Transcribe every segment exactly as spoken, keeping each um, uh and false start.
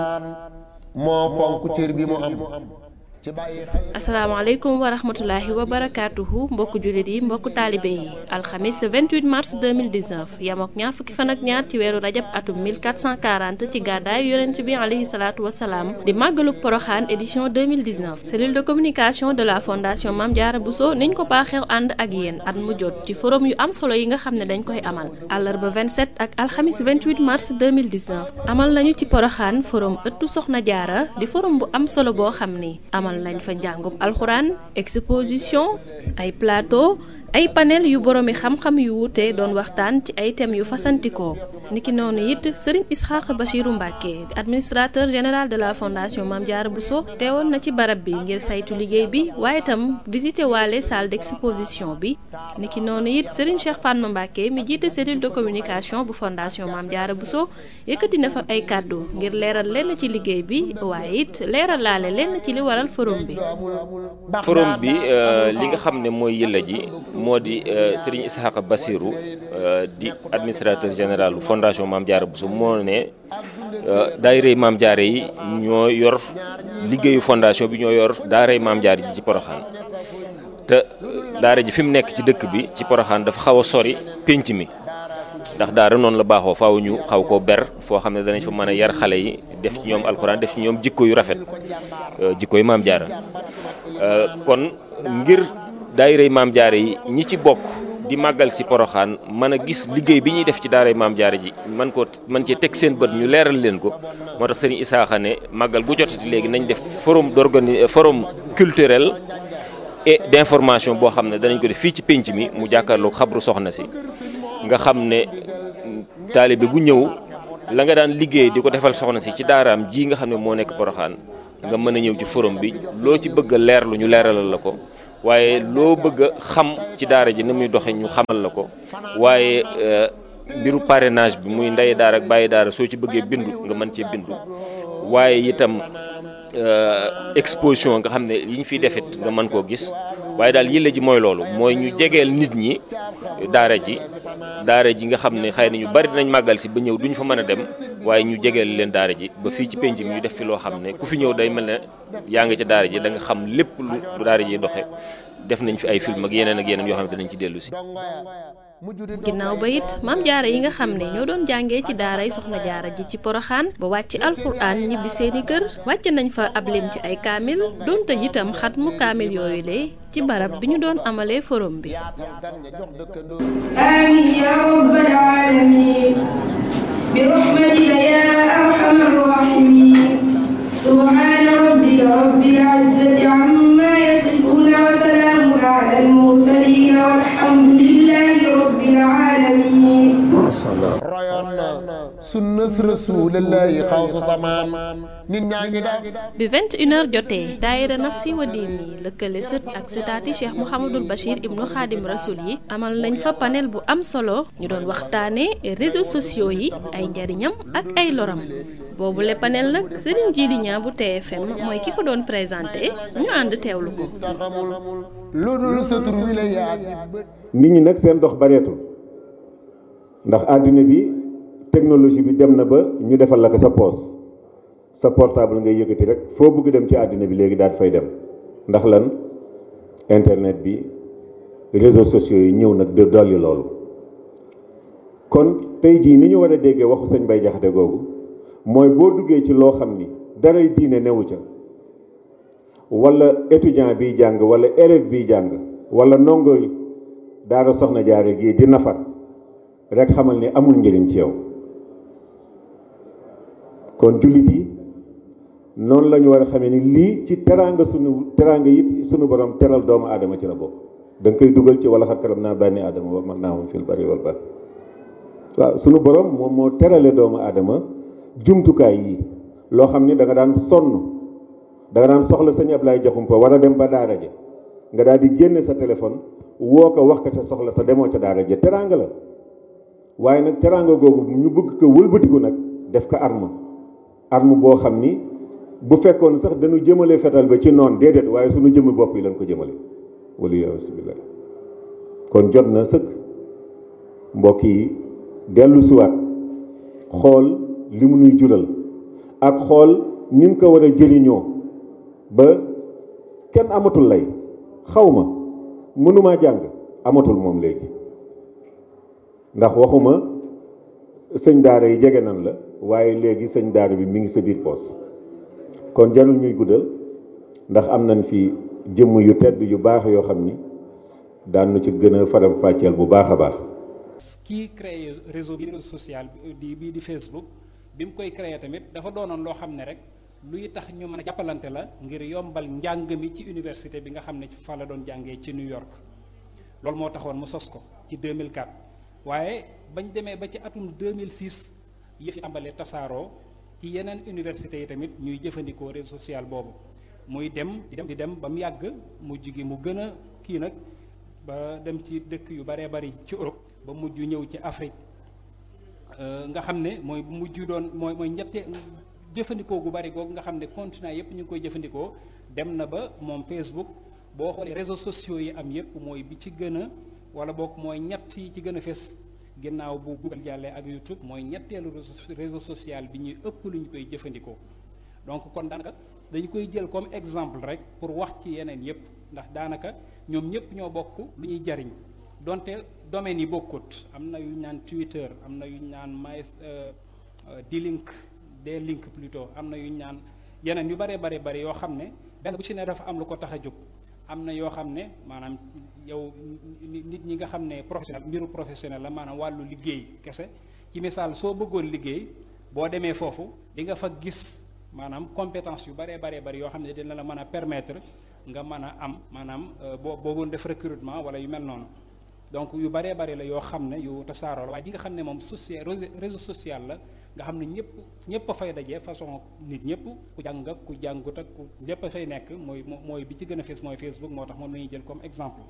moo fonk cër bi mu am. asalaamaaleykum wa rahmatulahi wa barakaatuhu mbokku jullit yi mbokku taalibe yi alxamis vingt-huit mars deux mille dix-neuf yamook ñaar fukki fan ak ñaar ci weeru rajab atum mille quatre cent quarante ci gàddaay yonent bi alayhi salaatu wasalaam di màggaluk poroxaan édition deux mille dix-neuf cellule de communication de la fondation Mame Diarra Bousso niñ ko baaxeew ànd ak yéen at mu jot ci forum yu am solo yi nga xam ne dañ koy amal àllarba vingt-sept ak alxamis vingt-huit mars deux mille dix-neuf amal nañu ci poroxaan forum ëttu soxna jaara di forum bu am solo boo xam ni amal lañ fa njàngum alxuraan exposition ay plateau ay panel yu boroomi xam-xam yu wuute doon waxtaan ci ay thèmes yu fasantikoo niki noonu it Serigne Isxaaq Bachiru Mbàkke administrateur général de la fondation Mame Diarra Bousso teewoon na ci barab bi ngir saytu liggéey bi waaye itam visité waale salle d'exposition bi niki noonu it Serigne Cheikh Fatma Mbàkke mi jiite cellule de communication bu fondation Mame Diarra Bousso yëkkati na fa ay kàddu ngir leeral lenn ci liggéey bi waaye it leeral laale lenn ci li waral forum bi. forum bi li nga xam ne mooy yëlla ji moo di Serigne Ishaqa Bassirou di administrateur général fondation Mame Diarra Bousso moo ne daayira Mame Diarra yi ñoo yor liggéeyu fondation bi ñoo yor daaray Mame Diarra ji ci Porokhane te daara ji fi mu nekk ci dëkk bi ci Porokhane dafa xaw a sori pénc mi ndax daara noonu la baaxoo faaw ñu xaw koo ber foo xam ne danañ fa mën a yar xale yi def ci ñoom alxuraan def ci ñoom jikko yu rafet jikko yu Mame Diarra kon ngir daayira Mame Diarra yi ñi ci bokk di màggal si Porokhane mën a gis liggéey bi ñuy def ci daaray Mame Diarra ji man ko man cee teg seen bët ñu leeral leen ko moo tax Serigne Isaaxa ne màggal gu jotati léegi nañ def forum d'organi forum culturel et d'information boo xam ne danañ ko def fii ci pénc mi mu jàkkaarloog xabru soxna si nga xam ne taalibe bu ñëw la nga daan liggéey di ko defal soxna si ci daaraam ji nga xam ne moo nekk Porokhane nga mën a ñëw ci forum bi loo ci bëgg a leerlu ñu leeralal la ko waaye loo bëgg a xam ci daara ji ni muy doxe ñu xamal la ko waaye mbiru parrainage bi muy ndey daara ak bàyyi daara soo ci bëggee bindu nga mën cee bindu waaye itam exposition nga xam ne yi ñu fiy defit nga mën koo gis waaye daal yëlla ji mooy loolu mooy ñu jegeel nit ñi daara ji daara ji nga xam ne xëy na ñu bari dinañ màggal si ba ñëw duñ fa mën a dem waaye ñu jegeel leen daara ji ba fii ci penc mi ñu def fi loo xam ne ku fi ñëw day mel ne yaa nga ca daara ji da nga xam lépp lu daara ji doxe def nañ fi ay film ak yeneen ak yeneen yoo xam ne danañ ci dellu si. ginnaaw ba it Mame Diarra yi nga xam ne ñoo doon jàngee ci daaray Soxna Jaara ji ci Porokhane ba wàcc alxuraan ñibbi seeni kër wàcc nañ fa ab lim ci ay kaamil doon tëj itam xat mu kaamil yooyu le ci barab bi ñu doon amalee forum bi. amiin yaa rabbal aalamiin bi rahmatika yaa arhamar raahimiin subhaana rabbika rabbil izzati ammaa yasifuun wa salaamun alal mursaliin walhamdulillaahi rabbil aalamiin. royoon na sunnas rasuulullaahi xawsu samaan nit ñaa ngi def bi vingt et une heures jotee daayira Nafsi wa Diini lëkkale sët ak sëtaati Cheikh Mouhamadul Bachir ibnu Xaadim Rasul yi amal nañ fa panel bu am solo ñu doon waxtaane réseaux sociaux yi ay njariñam ak ay loram boobu le panel nag Serigne Djili Niang bu T F M mooy ki ko doon présenté ñu ànd teewlu ko. lu dul sa tur wi la yaa nit ñi nag seen dox bareetul ndax àddina bi technologie bi dem na ba ñu defal la ko sa poos sa portable ngay yëkkati rek foo bëgg dem ci àddina bi léegi daal fay dem ndax lan internet bi réseaux sociaux yi ñëw nag de dolli loolu kon tey jii ni ñu war a déggee waxu sëñ Bay Jaxate googu mooy boo duggee ci loo xam ni daray diine newu ca wala étudiant biy jàng wala élève biy jàng wala ndongo daara Soxna Jaara gii di nafar rek xamal ni amul njëriñ ci yow kon jullit yi noonu la ñu war a xamee ni lii ci teraanga sunu teraanga it sunu borom teral doomu aadama ci la bokk da nga koy dugal ci wala xat karam naa bànni aadama wa man naa fil bari wal bahr waaw sunu borom moom moo terale doomu aadama jumtukaay yi loo xam ni da nga daan sonn da nga daan soxla sëñ Ablaye Jaxumpa war a dem ba daara ja nga daal di génne sa téléphone woo ko wax ko sa soxla te demoo ca daara ja teraanga la waaye nag teraanga googu ñu bëgg ko wëlbatiku nag def ko arme arme boo xam ni bu fekkoon sax dañu jëmale fetal ba ci noon déedéet waaye suñu jëmmi bopp yi lañ ko jëmale wala yasubillah kon jot na sëkk mbokk yi dellu siwaat xool li mu nuy jural ak xool ni mu ko war a jëriñoo ba kenn amatul lay xaw ma mënumaa jàng amatul moom léegi ndax waxuma sëñ daara yi jege nan la waaye léegi sëñ daara bi mi ngi sa biir poos kon jarul ñuy guddal ndax am nañ fi jëmm yu tedd yu baax yoo xam ni daan na ci gën a faram fàcceel bu baax a baax. kii créé réseau bi réseau social bi bii di Facebook bi mu koy créé tamit dafa doonoon loo xam ne rek luy tax ñu mën a jàppalante la ngir yombal njàng mi ci université bi nga xam ne fa la doon jàngee ci New York loolu moo taxoon mu sos ko ci deux mille quatre waaye bañ demee ba ci atum deux mille six yëf yi tàmbalee tasaaroo ci yeneen université yi tamit ñuy jëfandikoo réseau social boobu muy dem di dem di dem ba mu yàgg mujj gi mu gën a kii nag ba dem ci dëkk yu baree bari ci Europe ba mujj ñëw ci Afrique nga xam ne mooy mujj doon mooy mooy ñette jëfandikoo gu bari googu nga xam ne continent yëpp ñu ngi koy jëfandikoo dem na ba moom Facebook boo xoolee réseaux sociaux yi am yëpp mooy bi ci gën a wala boog mooy ñett yi ci gën a fes ginnaaw bu Google jàllee ak YouTube mooy ñetteelu réseau social bi ñuy ëpp lu ñu koy jëfandikoo donc kon daanaka dañu koy jël comme exemple rek pour wax ci yeneen yëpp ndax daanaka ñoom ñëpp ñoo bokk lu ñuy jariñ donte domaines yi bokkut am na yu ñu naan Twitter am na yu ñu naan my D-Link D-Link plutôt am na yu ñu naan yeneen yu bare bare bare yoo xam ne benn bu ci ne dafa am lu ko tax a jóg am na yoo xam ne maanaam yow nit ñi nga xam ne professionnel mbiru professionnel la maanaam wàllu liggéey kese ci misaal soo bëggoon liggéey boo demee foofu di nga fa gis maanaam compétence yu baree baree bari yoo xam ne dina la mën a permettre nga mën a am maanaam boo boogoon def recrutement wala yu mel noonu donc yu baree bari la yoo xam ne yu tasaaroo la waaye di nga xam ne moom social réseau social la nga xam ne ñëpp ñëpp a fay dajee façon nit ñëpp ku jàng ak ku jàngut ak ku ñëpp a fay nekk mooy mooy bi ci gën a fees mooy Facebook moo tax moom la ñuy jël comme exemple.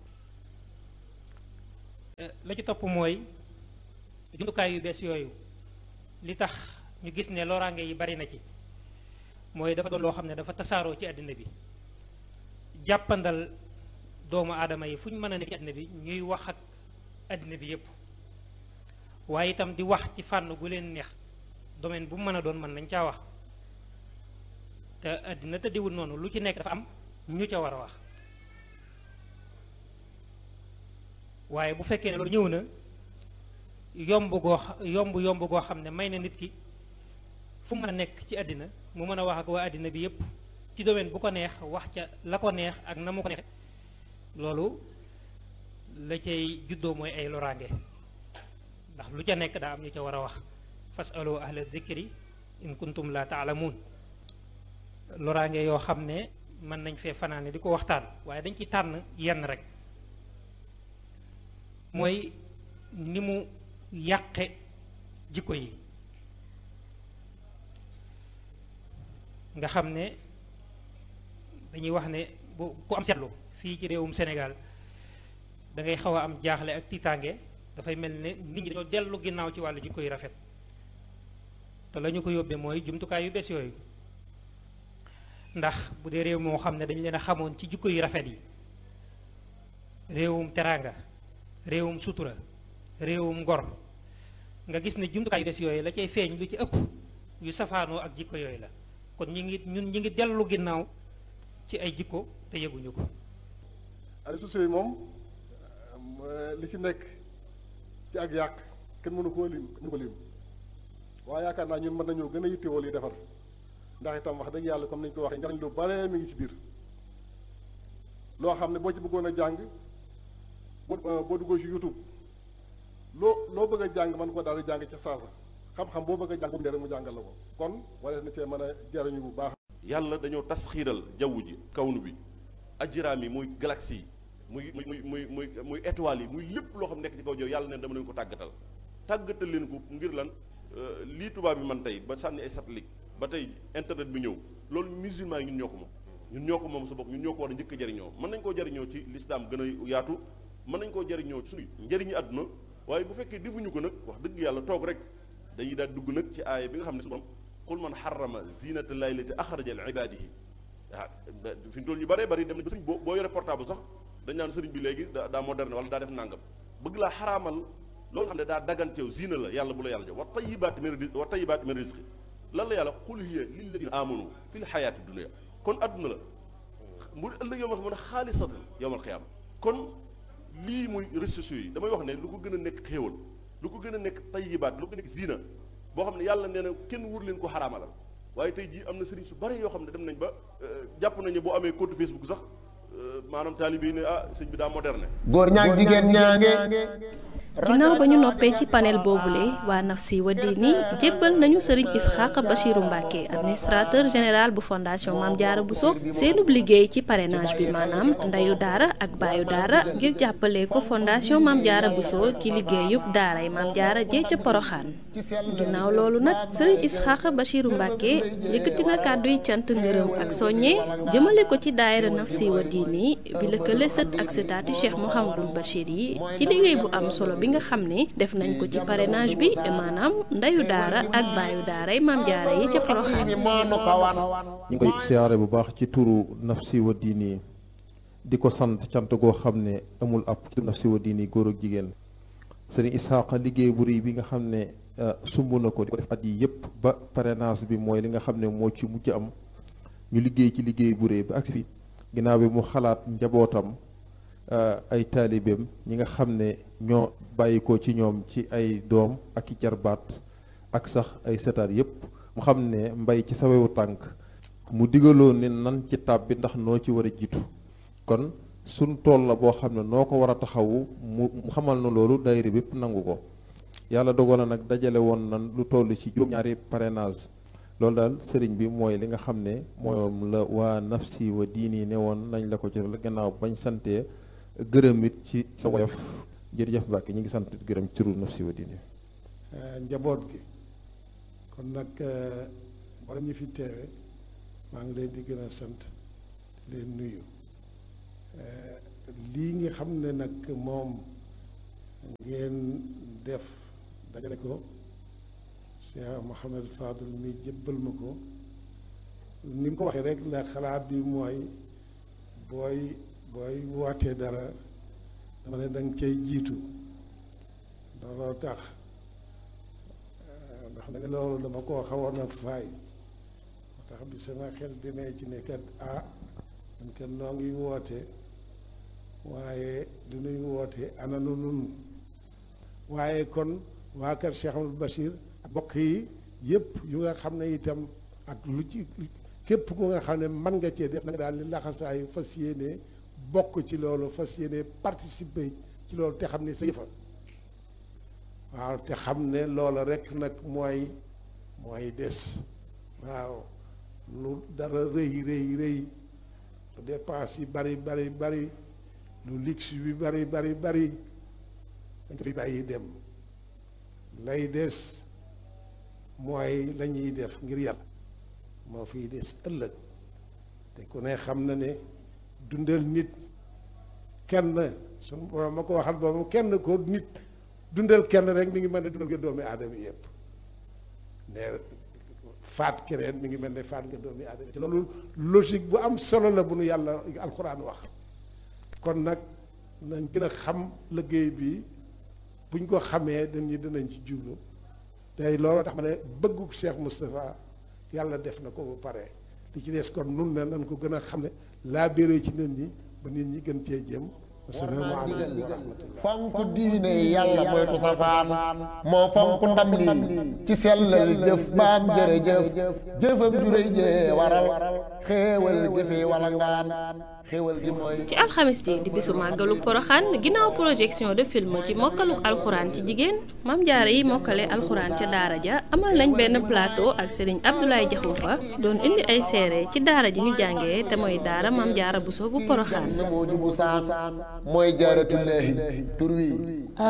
la ci topp mooy jumtukaay yu bees yooyu li tax ñu gis ne loraange yi bari na ci mooy dafa doon loo xam ne dafa tasaaroo ci àddina bi jàppandal doomu aadama yi fu ñu mën a nekk ci àddina bi ñuy wax ak àddina bi yépp waaye itam di wax ci fànn gu leen neex domaine bu mu mën a doon mën nañ caa wax te àddina tëddiwul noonu lu ci nekk dafa am ñu ca war a wax waaye bu fekkee ne loolu ñëw na yomb goo yomb yomb goo xam ne may na nit ki fu mu mën a nekk ci àddina mu mën a wax ak waa àddina bi yépp ci domaine bu ko neex wax ca la ko neex ak na mu ko neexe loolu la cay juddoo mooy ay loraange ndax lu ca nekk daa am ñu ca war a wax fasalu ahla dhikri in kuntum la taalamuun loraange yoo xam ne mën nañ fee fanaane di ko waxtaan waaye dañ ci tànn yenn rek mooy ni mu yàqe jikko yi nga xam ne dañuy wax ne bu ku am seetlu fii ci réewum Sénégal da ngay xaw a am jaaxle ak tiitaange dafay mel ne nit ñi dañoo dellu ginnaaw ci wàllu jikko yu rafet te la ñu ko yóbbee mooy jumtukaay yu bees yooyu ndax bu dee réew moo xam ne dañu leen a xamoon ci jikko yu rafet yi réewum teraanga réewum sutura réewum ngor nga gis ne jumtukaay yu bees yooyu la cay feeñ lu ci ëpp yu safaanoo ak jikko yooyu la kon ñi ngi ñun ñi ngi dellu ginnaaw ci ay jikko te yëguñu ko. réseaux sociaux yi moom li ci nekk ci ak yàq kenn mënu koo lim mënu ko lim waaye yaakaar naa ñun mën nañoo gën a yittewoo li defar ndax itam wax dëgg yàlla comme ni ñu ko waxee njariñ lu bare mi ngi ci biir loo xam ne boo ci bëggoon a jàng boo boo duggoo ci YouTube loo loo bëgg a jàng mën koo daal di jàng ca saasa xam-xam boo bëgg a jàng bu mu jàngal la ko kon wala na cee mën a jariñu bu baax. yàlla dañoo tas xiiral jaww ji kawnu bi ajiraam yi muy galaxie yi muy muy muy muy muy étoiles yi muy lépp loo xam nekk ci kaw jaww yàlla neen dama leen ko tàggatal tàggatal leen ko ngir lan lii tubaab bi man tey ba sànni ay satellite ba tey internet bi ñëw loolu musulman yi ñun ñoo ko moom ñun ñoo ko moom sa bopp ñun ñoo ko war a njëkk a jariñoo mën nañ koo jariñoo ci l'islam gën a yaatu mën nañ koo jariñoo ci suñu njëriñu àdduna waaye bu fekkee defuñu ko nag wax dëgg yàlla toog rek dañuy daal dugg nag ci aaya bi nga xam ne su borom qul man xarama zinata llahi lati axraja li ibadihi ah fi mu toll ñu bëree bëri dem nañ ba sëriñ boo boo yore portable sax dañ naan sëriñ bi léegi daa daa moderne wala daa def nangam bëgg laa xaraamal loolu xam ne daa daganteew zina la yàlla bu la yàlla jox wa tayibaat min wa tayibaat min rizqi lan la yàlla qul hiya lilladina amanu fil xayaati dunia kon adduna la mu ëllëg yow ma xam ne xaalisatan yowmal xiyaama kon lii muy réseaux sociaux yi damay wax ne lu ko gën a nekk xéewal lu ko gën a nekk tayyibaat lu ko nekk ziina boo xam ne yàlla nee na kenn wur leen ko xaraamalal waaye tey jii am na sëriñ su bari yoo xam ne dem nañ ba jàpp nañ ne boo amee compte Facebook sax maanaam taalibe yi ne ah sëñ bi daa moderne. góor ñaag jigéen ñaange. ginnaaw ba ñu noppee ci panel boobule waa Nafsi wa Diini jébbal nañu Serigne Ishaqa Bachirou Mbacké administrateur général bu fondation Mame Diarra Bousso seenub liggéey ci parrainage bi maanaam ndeyu daara ak baayu daara ngir jàppale ko fondation Mame Diarra Bousso ci liggéeyub daaray Mame Diarra jee ca Poroxaan. ginnaaw loolu nag Serigne Ishaqa Bachirou Mbacké yëkkati na kàdduy cant ngërëm ak soññe jëmale ko ci daayira Nafsi wa Diini bi lëkkale sët ak sëtaati Cheikh Mouhamadoul Bachir yi ci liggéey bu am solo bi nga xam ne def nañ ko ci parrainage bi maanaam ndeyu daara ak baayu daaray Mame Diarra yi ca Porokhane. ñu ngi koy siyaare bu baax ci turu Nafsi wa Diini di ko sant cant goo xam ne amul ab ci Nafsi wa Diini góor ak jigéen Serigne Ishaqa liggéey bu rëy bi nga xam ne sumb na ko di ko def at yi yëpp ba parrainage bi mooy li nga xam ne moo ci mujj am ñu liggéey ci liggéey bu rëy ba agsi fi ginnaaw bi mu xalaat njabootam ay taalibeem ñi nga xam ne ñoo bàyyi ko ci ñoom ci ay doom ak i jarbaat ak sax ay setaat yépp mu xam ne mbay ci sawewu tànk mu digaloon ne nan ci tab bi ndax noo ci war a jiitu kon suñ tool la boo xam ne noo ko war a taxawu mu xamal na loolu daayira bépp nangu ko yàlla dogal na nag dajale woon nan lu toll ci juróom-ñaari parrainage loolu daal sëriñ bi mooy li nga xam ne moom la waa Nafsi wa Diini ne woon nañ la ko ci gannaaw bañ santee gërëm it ci sa woyof jërëjëf Mbàkke ñu ngi sant gërëm ci turu Nafsi wa Diini njaboot gi kon nag borom ñi fi teewe maa ngi leen di gën a sant di leen nuyu lii nga xam ne nag moom ngeen def dajale ko Cheikh Mouhamed Fadel mi jébbal ma ko ni mu ko waxee rek la xalaat bi mooy booy booy wootee dara dama ne danga cay jiitu looloo tax ndax nag loolu dama koo xawoon a faay moo tax bi sama xel demee ci ne kat ah man kat noo ngi woote waaye du nuy woote ana nu nun waaye kon waa kër Cheikh Amadou Bachir bokk yi yëpp yu nga xam ne itam ak lu ci képp ku nga xam ne mën nga cee def na nga daal li laxasaayu fas yéene bokk ci loolu fas yéene participer ci loolu te xam ne sa yëfa waaw te xam ne loola rek nag mooy mooy des waaw lu dara rëy rëy rëy lu dépense yi bari bari bari lu luxe bi bari bari bari dañ ko fi bàyyi dem lay des mooy la ñuy def ngir yàlla moo fiy des ëllëg te ku ne xam na ne dundal nit kenn suñu borom ma ko waxal boobu kenn ko nit dundal kenn rek mi ngi mel ne dundal nga doomi aadama yëpp ne faat keneen mi ngi mel ne faat nga doomi aadama te loolu logique bu am solo la bu nu yàlla alxuraan wax kon nag nañ gën a xam liggéey bi buñ ko xamee dañuy dinañ ci jublu tey loolu tax ma ne bëggu Cheikh Moustapha yàlla def na ko ba pare li ci des kon nun ne nañ ko gën a xam ne laa béré ci nit ñi ba nit ñi gën cee jëm asalaamaaleykum wa rahmatullah fonk diine yàlla moytu safaan moo fonk ndam lii ci sellal jëf baam jërëjëf jëfam juréy jee waral xéewal jëfe wala ngaan xéewal gi mooy ci alxamis ji di bisu màggalu Poroxaan ginnaaw projection de film ci mokkalu alxuraan ci jigéen Mame Diarra yi mokkale alxuraan ca daara ja amal nañ benn plateau ak Serigne Abdoulaye Diakhoumpa doon indi ay seere ci daara ji ñu jàngee te mooy daara Mame Diarra Bousso bu Poroxaan mooy jaaratullaahi tur wi